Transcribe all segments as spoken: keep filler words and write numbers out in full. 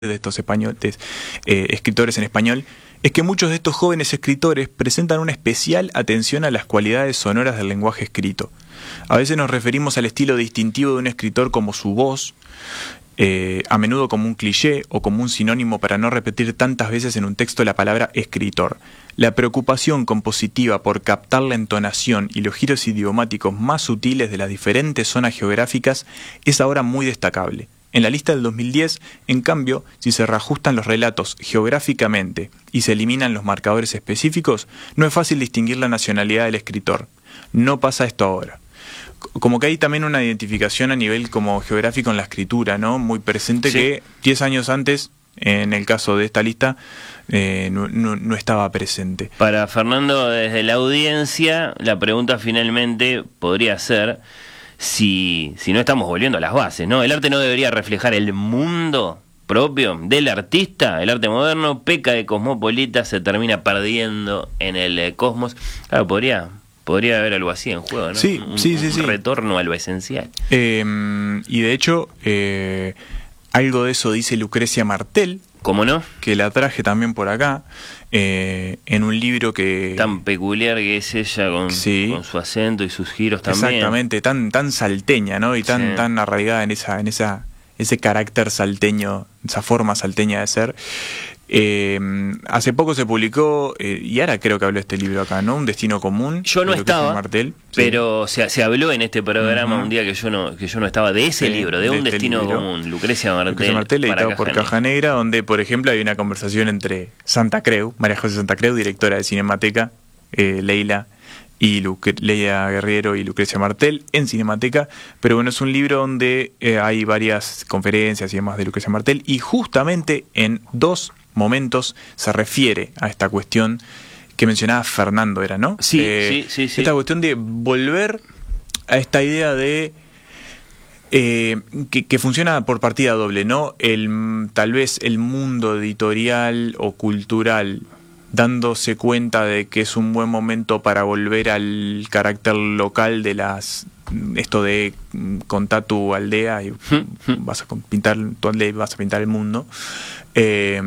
de estos españoles, eh, escritores en español, es que muchos de estos jóvenes escritores presentan una especial atención a las cualidades sonoras del lenguaje escrito. A veces nos referimos al estilo distintivo de un escritor como su voz, eh, a menudo como un cliché o como un sinónimo para no repetir tantas veces en un texto la palabra escritor. La preocupación compositiva por captar la entonación y los giros idiomáticos más sutiles de las diferentes zonas geográficas es ahora muy destacable. En la lista del dos mil diez, en cambio, si se reajustan los relatos geográficamente y se eliminan los marcadores específicos, no es fácil distinguir la nacionalidad del escritor. No pasa esto ahora. Como que hay también una identificación a nivel como geográfico en la escritura, ¿no? Muy presente, sí, que diez años antes, en el caso de esta lista, eh, no, no, no estaba presente. Para Fernando, desde la audiencia, la pregunta finalmente podría ser si, si no estamos volviendo a las bases, ¿no? El arte no debería reflejar el mundo propio del artista. El arte moderno peca de cosmopolita, se termina perdiendo en el eh, cosmos. Claro, podría... Podría haber algo así en juego, ¿no? Sí, un, sí, sí, un sí. retorno a lo esencial. Eh, y de hecho, eh, algo de eso dice Lucrecia Martel. ¿Cómo no? Que la traje también por acá, eh, en un libro que... Tan peculiar que es ella con, sí, con su acento y sus giros también. Exactamente, tan, tan salteña, ¿no? Y tan, sí, tan arraigada en esa, en esa, ese carácter salteño, esa forma salteña de ser. Eh, hace poco se publicó, eh, y ahora creo que habló este libro acá, ¿no? Un destino común. Yo no estaba, Martel, pero sí, se, se habló en este programa uh-huh. un día que yo no que yo no estaba, de ese sí, libro, de, de un este destino libro. común, Lucrecia Martel. Lucrecia Martel, editado Caja por Negra. Caja Negra, donde, por ejemplo, hay una conversación entre Santa Creu, María José Santa Creu, directora de Cinemateca, eh, Leila, y Luque, Leia Guerriero y Lucrecia Martel en Cinemateca, pero bueno, es un libro donde eh, hay varias conferencias y demás de Lucrecia Martel, y justamente en dos momentos se refiere a esta cuestión que mencionaba Fernando, era, ¿no? Sí, eh, sí, sí, sí. Esta cuestión de volver a esta idea de eh, que, que funciona por partida doble, ¿no? El, tal vez el mundo editorial o cultural dándose cuenta de que es un buen momento para volver al carácter local de las, esto de contá tu aldea y vas a pintar tu aldea y vas a pintar el mundo. Eh,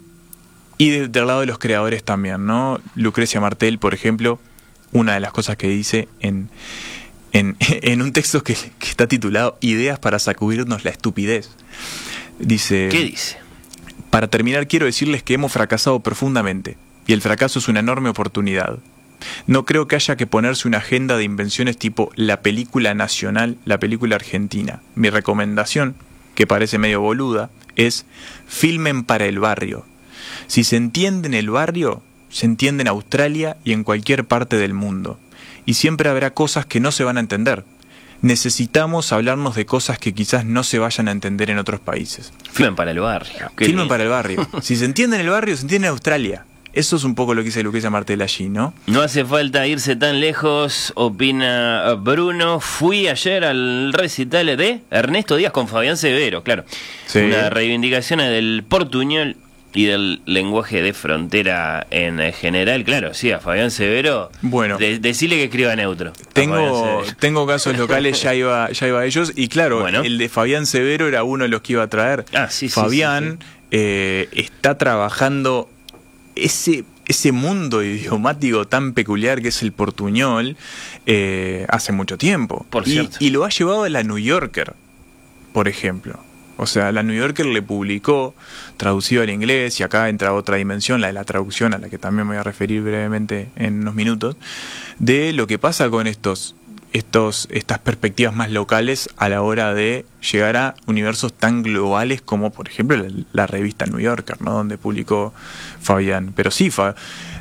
y de, del lado de los creadores también, ¿no? Lucrecia Martel, por ejemplo, una de las cosas que dice en, en, en un texto que, que está titulado Ideas para sacudirnos la estupidez. Dice... ¿Qué dice? Para terminar, quiero decirles que hemos fracasado profundamente, y el fracaso es una enorme oportunidad. No creo que haya que ponerse una agenda de invenciones tipo la película nacional, la película argentina. Mi recomendación, que parece medio boluda, es filmen para el barrio. Si se entiende en el barrio, se entiende en Australia y en cualquier parte del mundo. Y siempre habrá cosas que no se van a entender. Necesitamos hablarnos de cosas que quizás no se vayan a entender en otros países. Filmen para el barrio. Filmen para el barrio. Si se entiende en el barrio, se entiende en Australia. Eso es un poco lo que dice Lucrecia Martel allí, ¿no? No hace falta irse tan lejos, opina Bruno. Fui ayer al recital de Ernesto Díaz con Fabián Severo, claro. Sí. Una reivindicación del portuñol y del lenguaje de frontera en general. Claro, sí, a Fabián Severo, bueno, de, decirle que escriba neutro. Tengo, tengo casos locales, ya iba, ya iba a ellos. Y claro, bueno, el de Fabián Severo era uno de los que iba a traer. Ah, sí, Fabián sí, sí, sí. Eh, está trabajando ese, ese mundo idiomático tan peculiar que es el portuñol eh, hace mucho tiempo. Por y, cierto. y lo ha llevado a la New Yorker, por ejemplo. O sea, la New Yorker le publicó, traducido al inglés, y acá entra otra dimensión, la de la traducción, a la que también me voy a referir brevemente en unos minutos, de lo que pasa con estos, estos, estas perspectivas más locales a la hora de llegar a universos tan globales como, por ejemplo, la, la revista New Yorker, ¿no? Donde publicó Fabián. Pero sí, fa,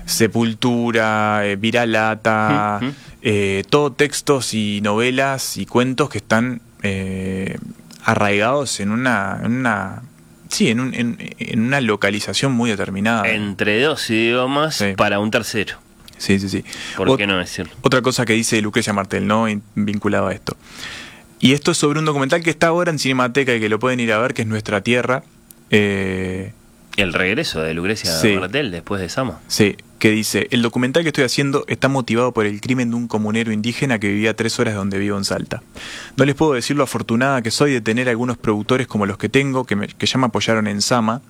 Sepultura, eh, Viralata, uh-huh. eh, todo textos y novelas y cuentos que están... Eh, arraigados en una, en una sí, en, un, en, en una localización muy determinada. Entre dos idiomas, sí, para un tercero. Sí, sí, sí. ¿Por Ot- qué no decirlo? Otra cosa que dice Lucrecia Martel, ¿no? Vinculado a esto. Y esto es sobre un documental que está ahora en Cinemateca y que lo pueden ir a ver, que es Nuestra Tierra. Eh... El regreso de Lucrecia sí. Martel después de Sama. Sí. que dice: el documental que estoy haciendo está motivado por el crimen de un comunero indígena que vivía a tres horas de donde vivo en Salta. No les puedo decir lo afortunada que soy de tener algunos productores como los que tengo, que, me, que ya me apoyaron en Sama,